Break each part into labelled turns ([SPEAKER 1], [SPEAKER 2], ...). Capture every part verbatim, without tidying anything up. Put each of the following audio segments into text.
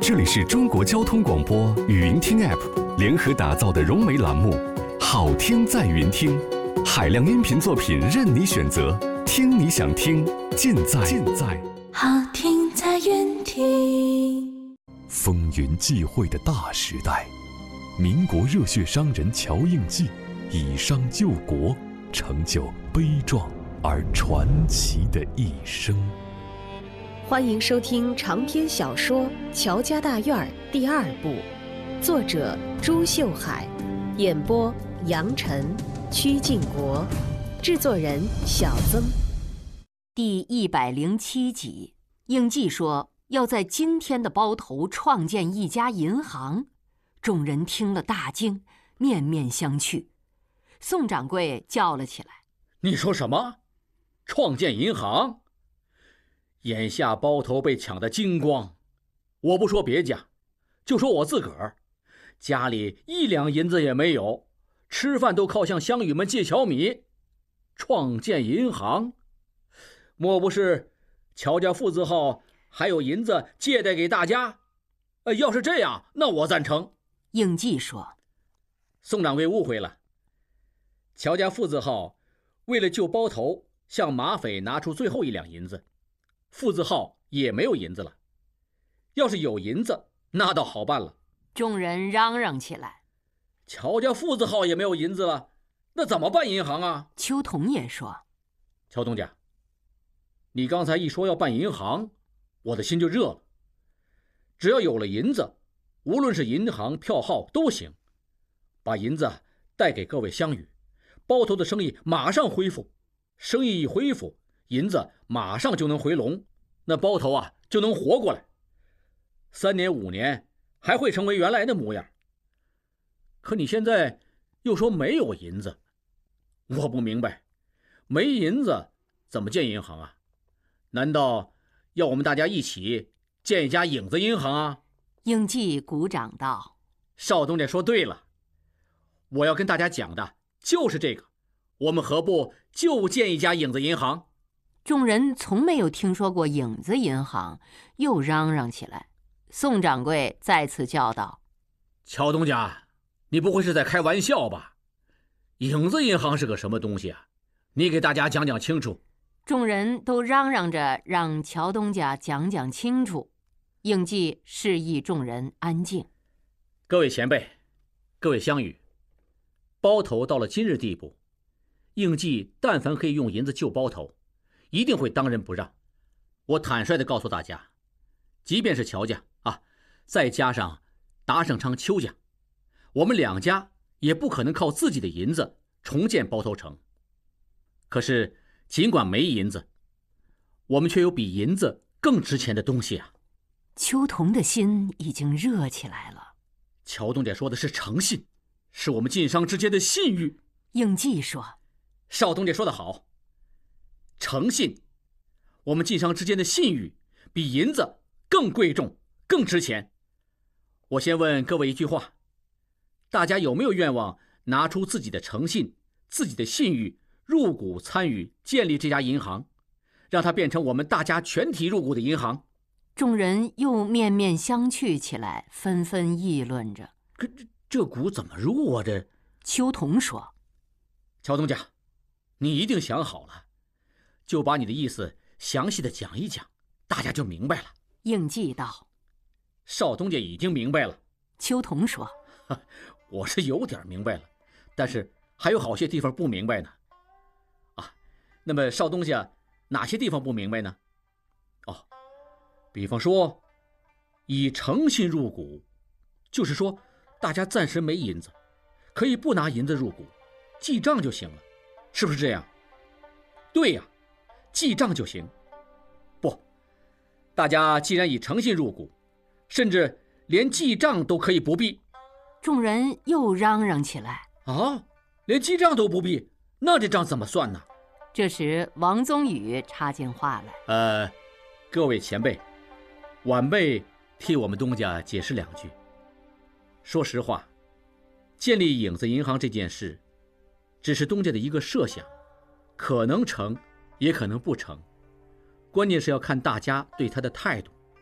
[SPEAKER 1] 这里是中国交通广播语音听 App 联合打造的融媒栏目，好听在云听，海量音频作品任你选择，听你想听，尽在尽在
[SPEAKER 2] 好听在云听。
[SPEAKER 1] 风云际会的大时代，民国热血商人乔应记以商救国，成就悲壮而传奇的一生。
[SPEAKER 3] 欢迎收听长篇小说《乔家大院》第二部，作者朱秀海，演播杨晨、曲靖国，制作人小曾。第一百零七集，应记说要在今天的包头创建一家银行，众人听了大惊，面面相觑。宋掌柜叫了起来：“
[SPEAKER 4] 你说什么？创建银行？眼下包头被抢得精光，我不说别家，就说我自个儿，家里一两银子也没有，吃饭都靠向乡语们借小米。创建银行，莫不是乔家父子号还有银子借贷给大家？呃，要是这样，那我赞成。”
[SPEAKER 3] 应记说：“
[SPEAKER 4] 宋掌柜误会了，乔家父子号为了救包头，向马匪拿出最后一两银子。父子号也没有银子了，要是有银子，那倒好办了。”
[SPEAKER 3] 众人嚷嚷起来：“
[SPEAKER 4] 乔家父子号也没有银子了，那怎么办银行啊？”
[SPEAKER 3] 邱同也说：“
[SPEAKER 4] 乔东家，你刚才一说要办银行，我的心就热了。只要有了银子，无论是银行票号都行，把银子带给各位乡语，包头的生意马上恢复，生意一恢复，银子马上就能回笼，那包头啊就能活过来，三年五年还会成为原来的模样。可你现在又说没有银子，我不明白，没银子怎么建银行啊？难道要我们大家一起建一家影子银行啊？”
[SPEAKER 3] 应记鼓掌道：“
[SPEAKER 4] 少东家说对了，我要跟大家讲的就是这个，我们何不就建一家影子银行？”
[SPEAKER 3] 众人从没有听说过影子银行，又嚷嚷起来。宋掌柜再次叫道：“
[SPEAKER 4] 乔东家，你不会是在开玩笑吧？影子银行是个什么东西啊？你给大家讲讲清楚。”
[SPEAKER 3] 众人都嚷嚷着让乔东家讲讲清楚。应记示意众人安静。
[SPEAKER 4] 各位前辈，各位乡语，包头到了今日地步，应记但凡可以用银子救包头，一定会当仁不让。我坦率地告诉大家，即便是乔家啊，再加上达胜昌邱家，我们两家也不可能靠自己的银子重建包头城。可是尽管没银子，我们却有比银子更值钱的东西啊。
[SPEAKER 3] 邱同的心已经热起来了。
[SPEAKER 4] 乔东家说的是诚信，是我们晋商之间的信誉。
[SPEAKER 3] 应记说：“
[SPEAKER 4] 少东家说得好，诚信，我们晋商之间的信誉比银子更贵重，更值钱。我先问各位一句话，大家有没有愿望拿出自己的诚信、自己的信誉，入股参与建立这家银行，让它变成我们大家全体入股的银行？”
[SPEAKER 3] 众人又面面相觑起来，纷纷议论着：“
[SPEAKER 4] 这这这股怎么入啊？”这
[SPEAKER 3] 邱同说：“
[SPEAKER 4] 乔东家，你一定想好了，就把你的意思详细的讲一讲，大家就明白了。”
[SPEAKER 3] 应记道：“
[SPEAKER 4] 少东家已经明白了。”
[SPEAKER 3] 邱同说：“
[SPEAKER 4] 我是有点明白了，但是还有好些地方不明白呢。啊，那么少东家哪些地方不明白呢？哦，比方说以诚信入股，就是说大家暂时没银子，可以不拿银子入股，记账就行了，是不是这样？”“对呀，记账就行。不，大家既然以诚信入股，甚至连记账都可以不必。”
[SPEAKER 3] 众人又嚷嚷起来：“
[SPEAKER 4] 啊，连记账都不必，那这账怎么算呢？”
[SPEAKER 3] 这时王宗宇插进话来：“
[SPEAKER 4] 呃，各位前辈，晚辈替我们东家解释两句。说实话，建立影子银行这件事，只是东家的一个设想，可能成，也可能不成，关键是要看大家对他的态度。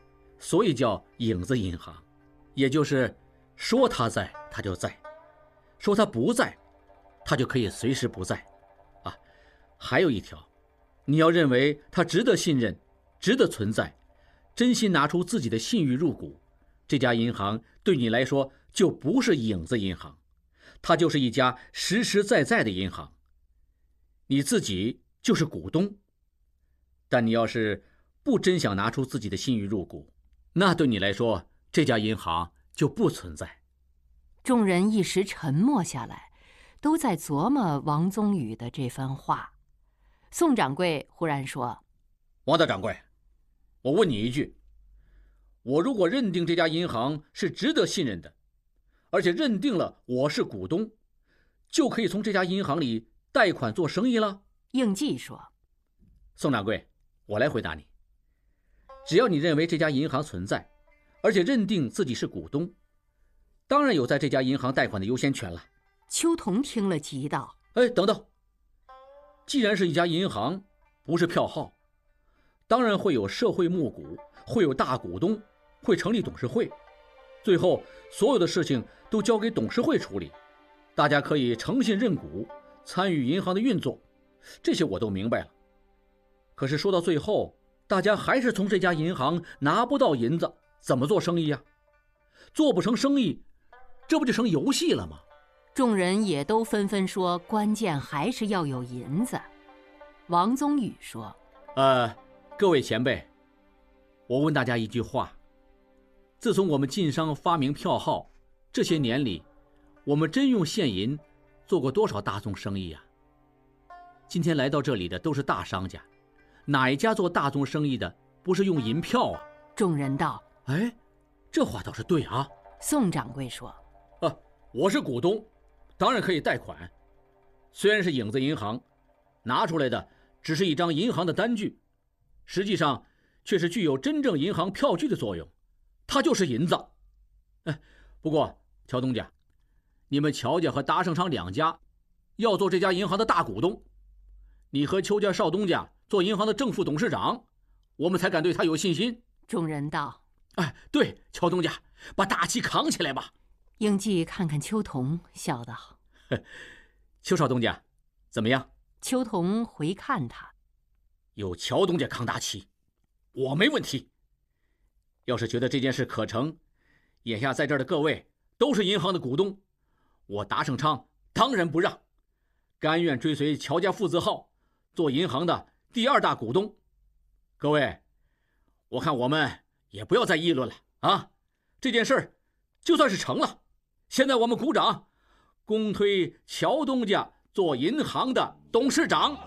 [SPEAKER 4] 所以叫影子银行，也就是说它在它就在，说它不在它就可以随时不在啊。还有一条，你要认为它值得信任，值得存在，真心拿出自己的信誉入股，这家银行对你来说就不是影子银行，它就是一家实实在在的银行，你自己就是股东。但你要是不真想拿出自己的信誉入股，那对你来说这家银行就不存在。
[SPEAKER 5] 众人一时沉默下来，都在琢磨王宗宇的这番话。宋掌柜忽然说：
[SPEAKER 4] 王大掌柜，我问你一句，我如果认定这家银行是值得信任的，而且认定了我是股东，就可以从这家银行里贷款做生意了？
[SPEAKER 5] 应季说：
[SPEAKER 4] 宋掌柜，我来回答你，只要你认为这家银行存在，而且认定自己是股东，当然有在这家银行贷款的优先权了。
[SPEAKER 5] 邱同听了急道：
[SPEAKER 4] 哎，等等，既然是一家银行，不是票号，当然会有社会募股，会有大股东，会成立董事会，最后所有的事情都交给董事会处理，大家可以诚信认股，参与银行的运作，这些我都明白了。可是说到最后，大家还是从这家银行拿不到银子，怎么做生意呀？做不成生意，这不就成游戏了吗？
[SPEAKER 5] 众人也都纷纷说，关键还是要有银子。王宗宇说：
[SPEAKER 4] 呃，各位前辈，我问大家一句话，自从我们晋商发明票号，这些年里，我们真用现银做过多少大宗生意啊？今天来到这里的都是大商家，哪一家做大宗生意的不是用银票啊？
[SPEAKER 5] 众人道：
[SPEAKER 4] 哎，这话倒是对啊。
[SPEAKER 5] 宋掌柜说：
[SPEAKER 4] 啊，我是股东，当然可以贷款，虽然是影子银行，拿出来的只是一张银行的单据，实际上却是具有真正银行票据的作用，它就是银子。哎，不过乔东家，你们乔家和达盛昌两家要做这家银行的大股东，你和邱家少东家做银行的正副董事长，我们才敢对他有信心。
[SPEAKER 5] 众人道：
[SPEAKER 4] 哎，对，乔东家，把大旗扛起来吧。
[SPEAKER 5] 应季看看邱同，笑道：
[SPEAKER 4] 邱少东家怎么样？
[SPEAKER 5] 邱同回看他：
[SPEAKER 4] 有乔东家扛大旗，我没问题。要是觉得这件事可成，眼下在这儿的各位都是银行的股东，我达盛昌当然不让，甘愿追随乔家父字号，做银行的第二大股东。各位，我看我们也不要再议论了啊！这件事就算是成了，现在我们鼓掌，公推乔东家做银行的董事长。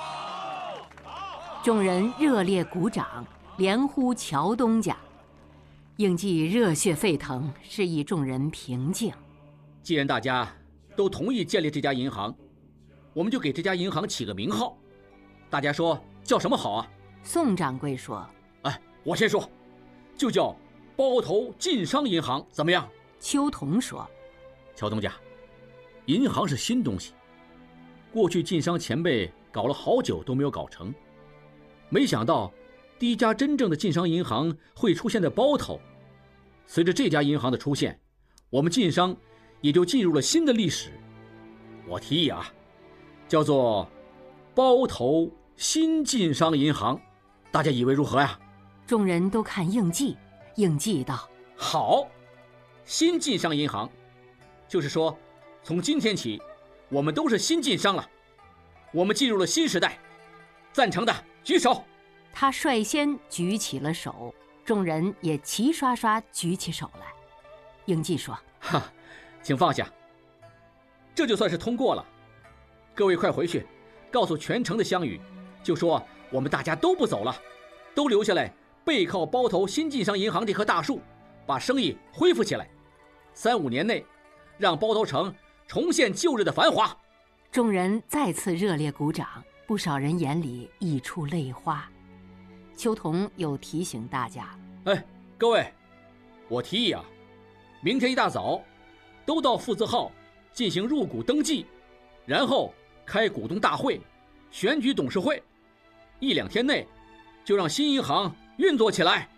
[SPEAKER 5] 众人热烈鼓掌，连呼乔东家。应季热血沸腾，示意众人平静。
[SPEAKER 4] 既然大家都同意建立这家银行，我们就给这家银行起个名号，大家说叫什么好啊？
[SPEAKER 5] 宋掌柜说：
[SPEAKER 4] 哎，我先说，就叫包头晋商银行，怎么样？
[SPEAKER 5] 邱同说：
[SPEAKER 4] 乔东家，银行是新东西，过去晋商前辈搞了好久都没有搞成，没想到第一家真正的晋商银行会出现在包头。随着这家银行的出现，我们晋商也就进入了新的历史。我提议啊，叫做包头新晋商银行，大家以为如何呀？
[SPEAKER 5] 众人都看应季，应季道：
[SPEAKER 4] 好，新晋商银行，就是说从今天起我们都是新晋商了，我们进入了新时代，赞成的举手。
[SPEAKER 5] 他率先举起了手，众人也齐刷刷举起手来。应季说：
[SPEAKER 4] 哈，请放下，这就算是通过了。各位快回去告诉全城的乡语，就说我们大家都不走了，都留下来背靠包头新晋商银行这棵大树，把生意恢复起来。三五年内让包头城重现旧日的繁华。
[SPEAKER 5] 众人再次热烈鼓掌，不少人眼里溢出泪花。邱同又提醒大家：
[SPEAKER 4] 哎，各位，我提议啊，明天一大早都到父字号进行入股登记，然后开股东大会，选举董事会，一两天内就让新银行运作起来。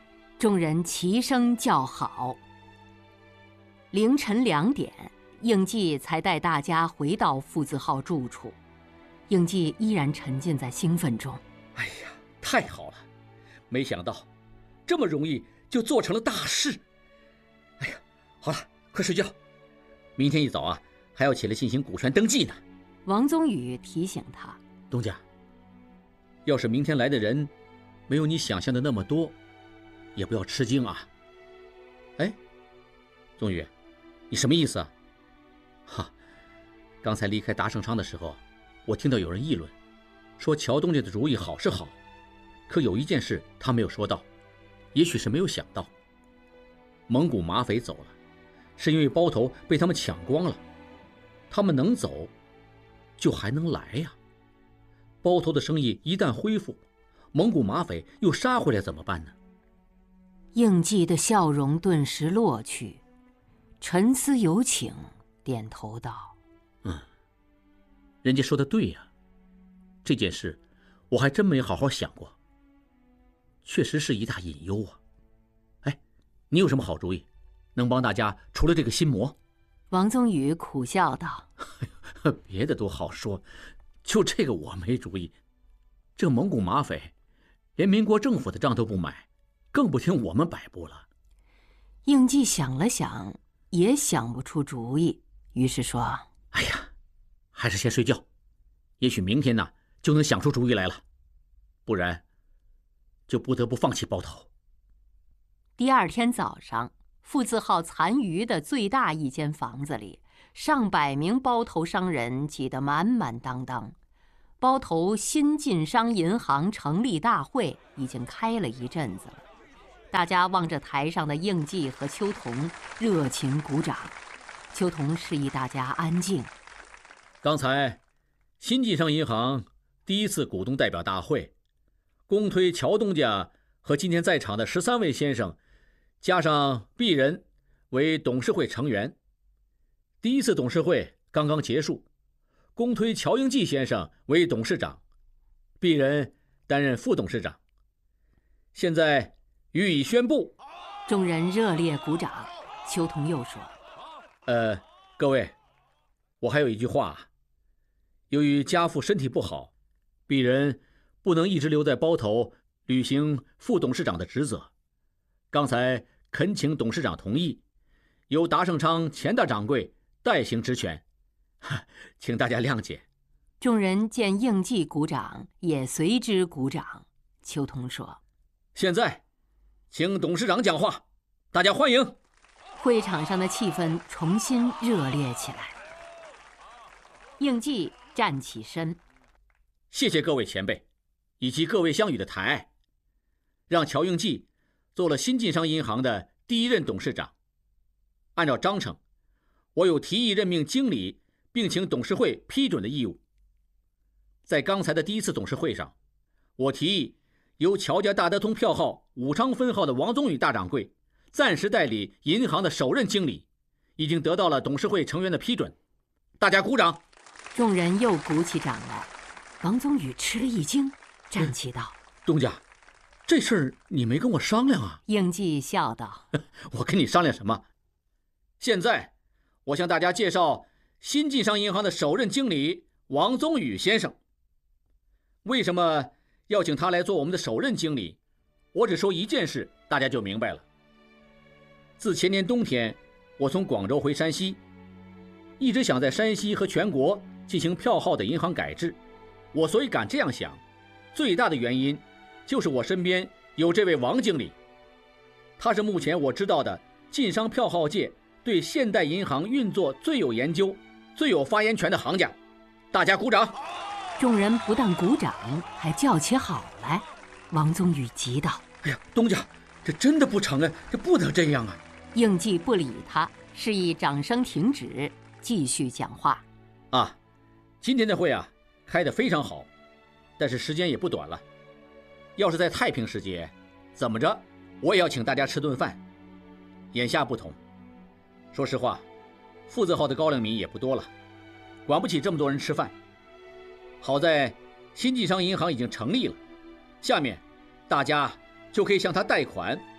[SPEAKER 5] 众人齐声叫好。凌晨两点，应季才带大家回到父子号住处。应季依然沉浸在兴奋中。
[SPEAKER 4] 哎呀，太好了！没想到这么容易就做成了大事。哎呀，好了，快睡觉，明天一早啊还要起来进行股权登记呢。
[SPEAKER 5] 王宗宇提醒他：
[SPEAKER 4] 东家，要是明天来的人没有你想象的那么多，也不要吃惊啊。哎，宗宇，你什么意思啊？哈，刚才离开达盛昌的时候，我听到有人议论，说乔东家的主意好是好，可有一件事他没有说到，也许是没有想到。蒙古马匪走了，是因为包头被他们抢光了，他们能走，就还能来呀。包头的生意一旦恢复，蒙古马匪又杀回来怎么办呢？
[SPEAKER 5] 应季的笑容顿时落去，沉思有请，点头道：
[SPEAKER 4] 嗯，人家说的对呀，这件事我还真没好好想过，确实是一大隐忧啊。哎，你有什么好主意，能帮大家除了这个心魔？
[SPEAKER 5] 王宗宇苦笑道：
[SPEAKER 4] 别的都好说，就这个我没主意。这蒙古马匪连民国政府的账都不买，更不听我们摆布了。
[SPEAKER 5] 应季想了想，也想不出主意，于是说：
[SPEAKER 4] 哎呀，还是先睡觉，也许明天呢就能想出主意来了，不然就不得不放弃包头。
[SPEAKER 5] 第二天早上，父子号残余的最大一间房子里，上百名包头商人挤得满满当当。包头新晋商银行成立大会已经开了一阵子了，大家望着台上的应季和秋桐，热情鼓掌。秋桐示意大家安静。
[SPEAKER 4] 刚才新晋商银行第一次股东代表大会，公推乔东家和今天在场的十三位先生加上鄙人为董事会成员。第一次董事会刚刚结束，公推乔应季先生为董事长，鄙人担任副董事长。现在予以宣布。
[SPEAKER 5] 众人热烈鼓掌。秋桐又说：
[SPEAKER 4] 呃，各位，我还有一句话，由于家父身体不好，鄙人不能一直留在包头履行副董事长的职责。刚才恳请董事长同意，由达盛昌钱大掌柜代行职权，请大家谅解。
[SPEAKER 5] 众人见应季鼓掌，也随之鼓掌。秋桐说：
[SPEAKER 4] 现在请董事长讲话，大家欢迎。
[SPEAKER 5] 会场上的气氛重新热烈起来。应季站起身：
[SPEAKER 4] 谢谢各位前辈以及各位相与的抬爱，让乔应季做了新晋商银行的第一任董事长。按照章程，我有提议任命经理并请董事会批准的义务。在刚才的第一次董事会上，我提议由乔家大德通票号武昌分号的王宗宇大掌柜暂时代理银行的首任经理，已经得到了董事会成员的批准。大家鼓掌。
[SPEAKER 5] 众人又鼓起掌来。王宗宇吃了一惊，站起道：
[SPEAKER 4] 东家，这事儿你没跟我商量啊？
[SPEAKER 5] 应季笑道：
[SPEAKER 4] 我跟你商量什么？现在我向大家介绍新晋商银行的首任经理王宗宇先生。为什么要请他来做我们的首任经理？我只说一件事，大家就明白了。自前年冬天我从广州回山西，一直想在山西和全国进行票号的银行改制。我所以敢这样想，最大的原因就是我身边有这位王经理，他是目前我知道的晋商票号界对现代银行运作最有研究、最有发言权的行家。大家鼓掌。
[SPEAKER 5] 众人不但鼓掌，还叫起好来。王宗宇急道：
[SPEAKER 4] 哎呀，东家，这真的不成啊，这不能这样啊。
[SPEAKER 5] 应季不理他，示意掌声停止，继续讲话。
[SPEAKER 4] 啊，今天的会啊开得非常好，但是时间也不短了。要是在太平时节，怎么着我也要请大家吃顿饭。眼下不同，说实话，父子号的高粱米也不多了，管不起这么多人吃饭。好在新晋商银行已经成立了，下面大家就可以向他贷款，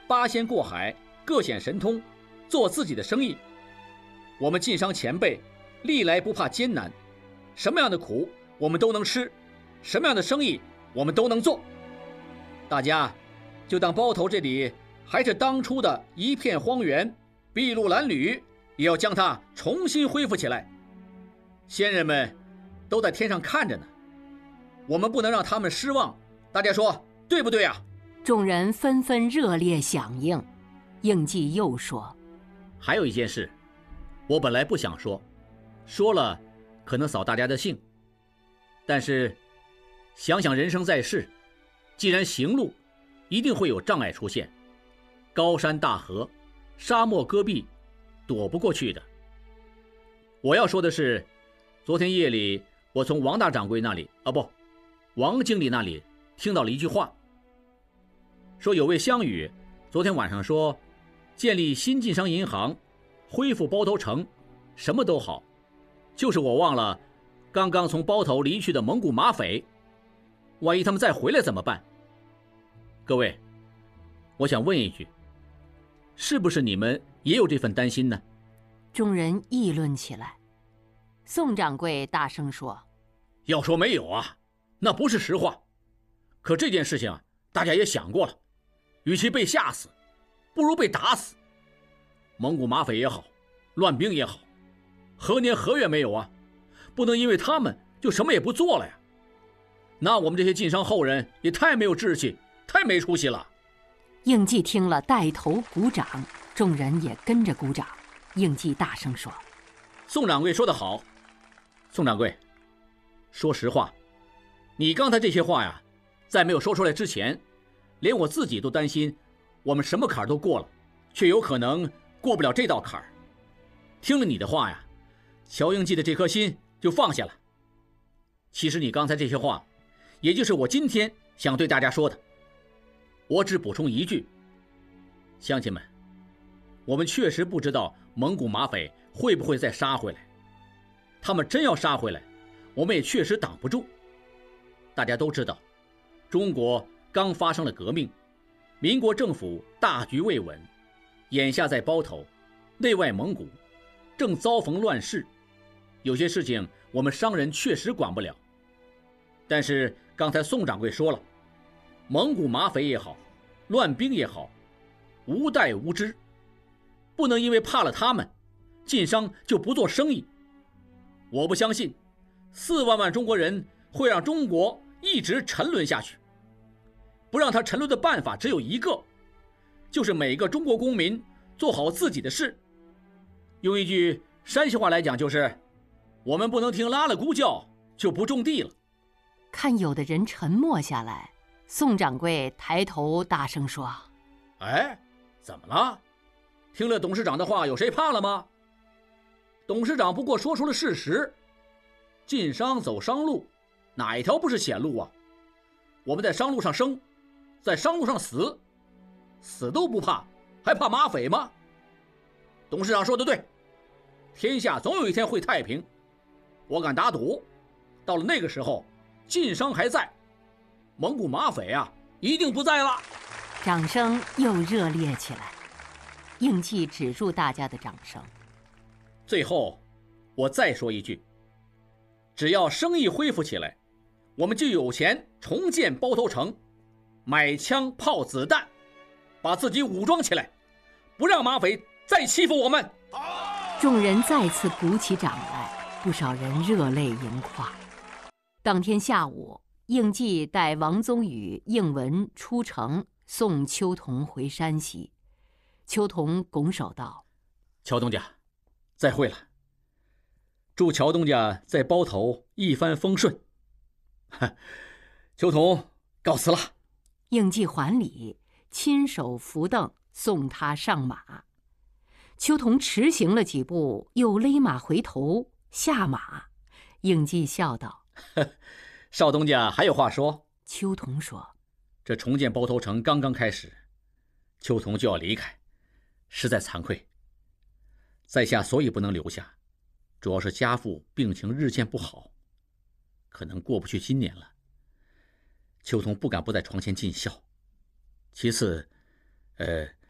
[SPEAKER 4] 八仙过海，各显神通，做自己的生意。我们晋商前辈历来不怕艰难，什么样的苦我们都能吃，什么样的生意我们都能做。大家就当包头这里还是当初的一片荒原，筚路蓝缕也要将它重新恢复起来。先人们都在天上看着呢，我们不能让他们失望。大家说对不对啊？
[SPEAKER 5] 众人纷纷热烈响应。应季又说：
[SPEAKER 4] 还有一件事，我本来不想说，说了可能扫大家的兴，但是想想人生在世，既然行路一定会有障碍出现，高山大河，沙漠戈壁，躲不过去的。我要说的是，昨天夜里我从王大掌柜那里啊不王经理那里听到了一句话，说有位乡宇昨天晚上说建立新晋商银行，恢复包头城，什么都好，就是我忘了刚刚从包头离去的蒙古马匪，万一他们再回来怎么办？各位，我想问一句，是不是你们也有这份担心呢？
[SPEAKER 5] 众人议论起来。宋掌柜大声说：
[SPEAKER 4] 要说没有啊，那不是实话。可这件事情啊，大家也想过了，与其被吓死，不如被打死。蒙古马匪也好，乱兵也好，何年何月没有啊？不能因为他们就什么也不做了呀。那我们这些晋商后人也太没有志气，太没出息了。
[SPEAKER 5] 应季听了带头鼓掌，众人也跟着鼓掌。应季大声说：
[SPEAKER 4] 宋掌柜说得好。宋掌柜，说实话，你刚才这些话呀，在没有说出来之前，连我自己都担心我们什么坎儿都过了，却有可能过不了这道坎儿。听了你的话呀，乔应季的这颗心就放下了。其实你刚才这些话，也就是我今天想对大家说的。我只补充一句，乡亲们，我们确实不知道蒙古马匪会不会再杀回来。他们真要杀回来，我们也确实挡不住。大家都知道，中国刚发生了革命，民国政府大局未稳，眼下在包头，内外蒙古正遭逢乱世，有些事情我们商人确实管不了。但是刚才宋掌柜说了，蒙古马匪也好，乱兵也好，无代无知，不能因为怕了他们，晋商就不做生意。我不相信四万万中国人会让中国一直沉沦下去。不让它沉沦的办法只有一个，就是每个中国公民做好自己的事。用一句山西话来讲，就是我们不能听拉了咕叫就不种地了。
[SPEAKER 5] 看有的人沉默下来，宋掌柜抬头大声说：
[SPEAKER 4] 哎，怎么了？听了董事长的话，有谁怕了吗？董事长不过说出了事实，晋商走商路，哪一条不是险路啊？我们在商路上生，在商路上死，死都不怕，还怕马匪吗？董事长说的对，天下总有一天会太平。我敢打赌，到了那个时候，晋商还在，蒙古马匪啊，一定不在了。
[SPEAKER 5] 掌声又热烈起来。应季止住大家的掌声。
[SPEAKER 4] 最后，我再说一句，只要生意恢复起来，我们就有钱重建包头城，买枪炮子弹，把自己武装起来，不让马匪再欺负我们。
[SPEAKER 5] 众人再次鼓起掌来，不少人热泪盈眶。当天下午，应季带王宗宇、应文出城送邱同回山西。邱同拱手道：
[SPEAKER 4] 乔东家，再会了。祝乔东家在包头一帆风顺。邱同告辞了。
[SPEAKER 5] 应季还礼，亲手扶凳送他上马。邱同迟行了几步，又勒马回头下马。应季笑道：
[SPEAKER 4] 少东家还有话说。
[SPEAKER 5] 邱同说：
[SPEAKER 4] 这重建包头城刚刚开始，邱同就要离开，实在惭愧。在下所以不能留下，主要是家父病情日渐不好，可能过不去今年了。邱同不敢不在床前尽孝。其次，呃，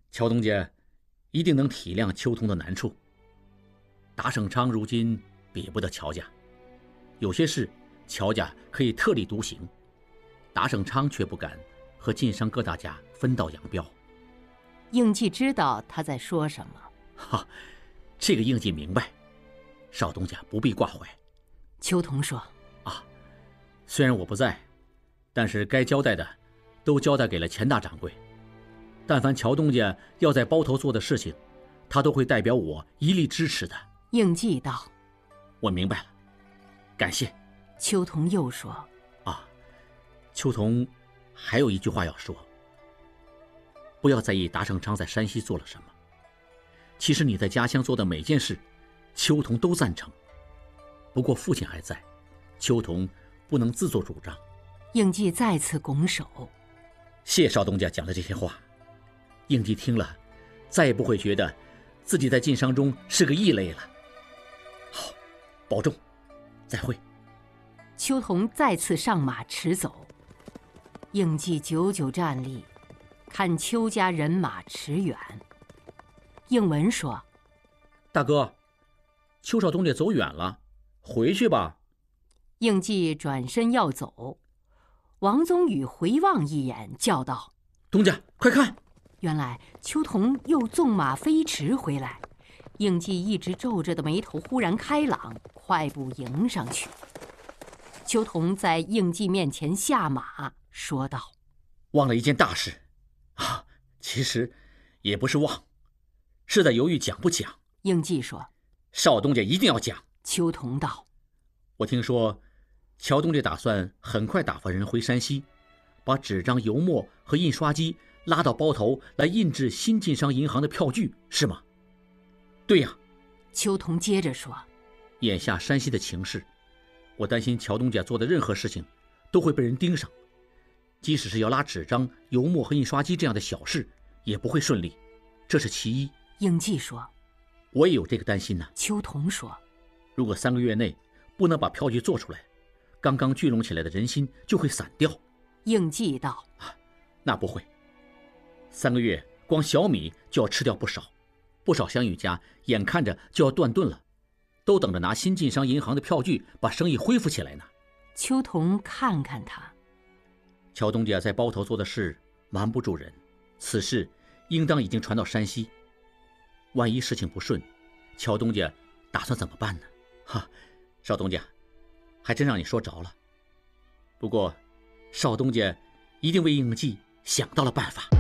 [SPEAKER 4] 乔东家一定能体谅邱同的难处。达胜昌如今比不得乔家，有些事乔家可以特立独行，达胜昌却不敢和晋商各大家分道扬镳。
[SPEAKER 5] 应季知道他在说什么。
[SPEAKER 4] 哈，这个应季明白，少东家不必挂怀。
[SPEAKER 5] 邱同说：
[SPEAKER 4] 啊，虽然我不在，但是该交代的都交代给了钱大掌柜。但凡乔东家要在包头做的事情，他都会代表我一力支持的。
[SPEAKER 5] 应季道：
[SPEAKER 4] 我明白了，感谢。
[SPEAKER 5] 邱同又说：
[SPEAKER 4] 啊，邱同还有一句话要说，不要在意达胜昌在山西做了什么，其实你在家乡做的每件事，邱同都赞成。不过父亲还在，邱同不能自作主张。
[SPEAKER 5] 应季再次拱手。
[SPEAKER 4] 谢少东家讲的这些话，应季听了，再也不会觉得自己在晋商中是个异类了。好，保重，再会。
[SPEAKER 5] 邱同再次上马驰走。应季久久站立，看邱家人马驰远。应文说：
[SPEAKER 4] 大哥，邱少东家走远了，回去吧。
[SPEAKER 5] 应季转身要走，王宗宇回望一眼，叫道：
[SPEAKER 4] 东家，快看！
[SPEAKER 5] 原来邱同又纵马飞驰回来。应季一直皱着的眉头忽然开朗，快步迎上去。邱同在应季面前下马，说道：
[SPEAKER 4] 忘了一件大事啊，其实也不是忘，是在犹豫讲不讲。
[SPEAKER 5] 应季说：
[SPEAKER 4] 少东家一定要讲。
[SPEAKER 5] 邱同道：
[SPEAKER 4] 我听说乔东家打算很快打发人回山西，把纸张、油墨和印刷机拉到包头来印制新晋商银行的票据，是吗？对呀。
[SPEAKER 5] 邱同接着说：
[SPEAKER 4] 眼下山西的情势，我担心乔东家做的任何事情都会被人盯上，即使是要拉纸张、油墨和印刷机这样的小事，也不会顺利，这是其一。
[SPEAKER 5] 应季说：
[SPEAKER 4] 我也有这个担心呢。
[SPEAKER 5] 邱同说：
[SPEAKER 4] 如果三个月内不能把票据做出来，刚刚聚拢起来的人心就会散掉。
[SPEAKER 5] 应季道：
[SPEAKER 4] 啊，那不会。三个月光小米就要吃掉不少，不少乡语家眼看着就要断顿了，都等着拿新晋商银行的票据把生意恢复起来呢。
[SPEAKER 5] 邱同看看他，
[SPEAKER 4] 乔东家在包头做的事瞒不住人，此事应当已经传到山西。万一事情不顺，乔东家打算怎么办呢？哈，少东家，还真让你说着了。不过，少东家一定为应季想到了办法。